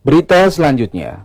Berita selanjutnya.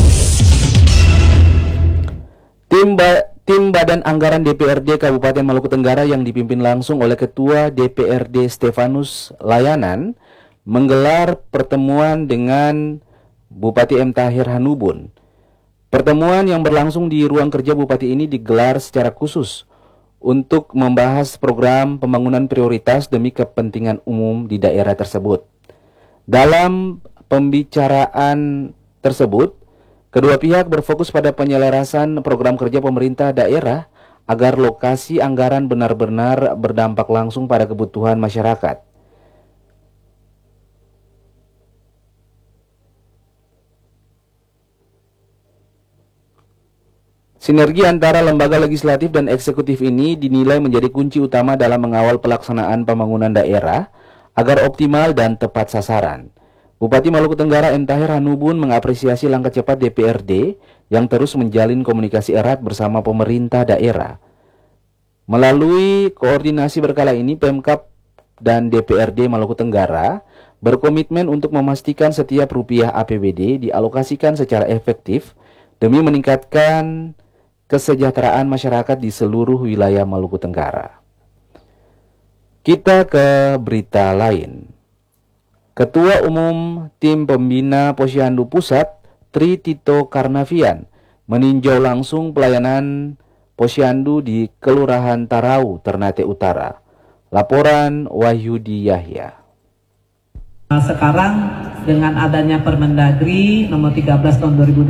Tim Badan Anggaran DPRD Kabupaten Maluku Tenggara yang dipimpin langsung oleh Ketua DPRD Stefanus Layanan menggelar pertemuan dengan Bupati M. Tahir Hanubun. Pertemuan yang berlangsung di ruang kerja Bupati ini digelar secara khusus untuk membahas program pembangunan prioritas demi kepentingan umum di daerah tersebut. Dalam pembicaraan tersebut, kedua pihak berfokus pada penyelarasan program kerja pemerintah daerah agar lokasi anggaran benar-benar berdampak langsung pada kebutuhan masyarakat. Sinergi antara lembaga legislatif dan eksekutif ini dinilai menjadi kunci utama dalam mengawal pelaksanaan pembangunan daerah agar optimal dan tepat sasaran. Bupati Maluku Tenggara M. Tahir Hanubun mengapresiasi langkah cepat DPRD yang terus menjalin komunikasi erat bersama pemerintah daerah. Melalui koordinasi berkala ini, Pemkab dan DPRD Maluku Tenggara berkomitmen untuk memastikan setiap rupiah APBD dialokasikan secara efektif demi meningkatkan kesejahteraan masyarakat di seluruh wilayah Maluku Tenggara. Kita ke berita lain. Ketua Umum Tim Pembina Posyandu Pusat, Tri Tito Karnavian, meninjau langsung pelayanan posyandu di Kelurahan Tarau, Ternate Utara. Laporan Wahyudi Yahya. Sekarang dengan adanya Permendagri nomor 13 tahun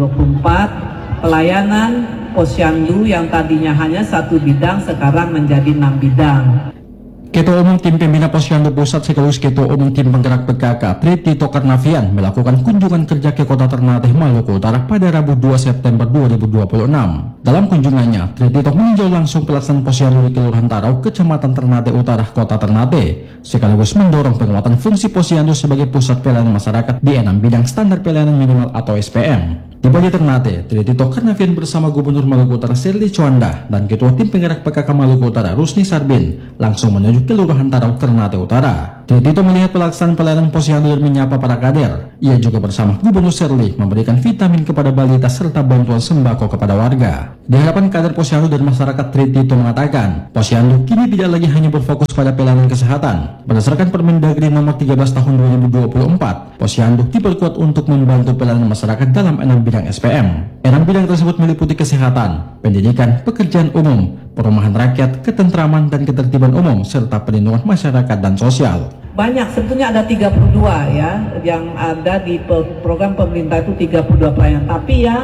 2024, pelayanan posyandu yang tadinya hanya satu bidang sekarang menjadi 6 bidang. Ketua Umum Tim Pembina Posyandu Pusat sekaligus Ketua Umum Tim Penggerak PKK Tri Tito Karnavian melakukan kunjungan kerja ke Kota Ternate, Maluku Utara pada Rabu 2 September 2026. Dalam kunjungannya, Tri Tito meninjau langsung pelaksanaan posyandu di Kelurahan Tarau, Kecamatan Ternate Utara, Kota Ternate, sekaligus mendorong penguatan fungsi posyandu sebagai pusat pelayanan masyarakat di 6 bidang standar pelayanan minimal atau SPM. Di Bali Ternate, Tri Tito Karnavian bersama Gubernur Maluku Utara Serli Chowanda dan Ketua Tim Penggerak PKK Maluku Utara Rusni Sarbin langsung menuju Kelurahan Tarau, Ternate Utara. Tri Tito melihat pelaksanaan pelayanan posyandu dan menyapa para kader. Ia juga bersama Gubernur Serli memberikan vitamin kepada balita serta bantuan sembako kepada warga. Di hadapan kader posyandu dan masyarakat, Tri Tito mengatakan, posyandu kini tidak lagi hanya berfokus pada pelayanan kesehatan. Berdasarkan Permendagri nomor 13 tahun 2024, posyandu diperkuat untuk membantu pelayanan masyarakat dalam 6 bidang SPM. 6 bidang tersebut meliputi kesehatan, pendidikan, pekerjaan umum, perumahan rakyat, ketentraman dan ketertiban umum, serta perlindungan masyarakat dan sosial. Banyak, sebetulnya ada 32 ya, yang ada di program pemerintah itu 32 pelayanan. Tapi yang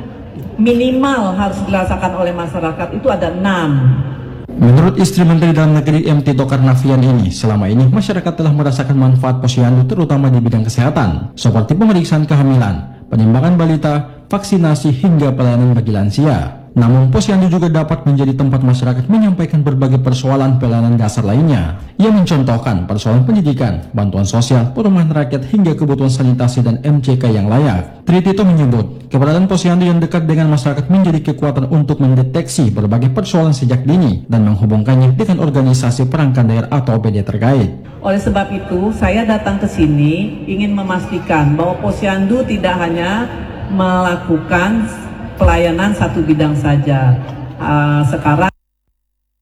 minimal harus dirasakan oleh masyarakat itu ada 6. Menurut istri Menteri Dalam Negeri M. Tito Karnavian ini, selama ini masyarakat telah merasakan manfaat posyandu terutama di bidang kesehatan, seperti pemeriksaan kehamilan, penimbangan balita, vaksinasi hingga pelayanan bagi lansia. Namun posyandu juga dapat menjadi tempat masyarakat menyampaikan berbagai persoalan pelayanan dasar lainnya. Ia mencontohkan persoalan pendidikan, bantuan sosial, perumahan rakyat hingga kebutuhan sanitasi dan MCK yang layak. Tri Tito menyebut, keberadaan posyandu yang dekat dengan masyarakat menjadi kekuatan untuk mendeteksi berbagai persoalan sejak dini dan menghubungkannya dengan organisasi perangkat daerah atau OPD terkait. Oleh sebab itu, saya datang ke sini ingin memastikan bahwa posyandu tidak hanya melakukan pelayanan satu bidang saja. Sekarang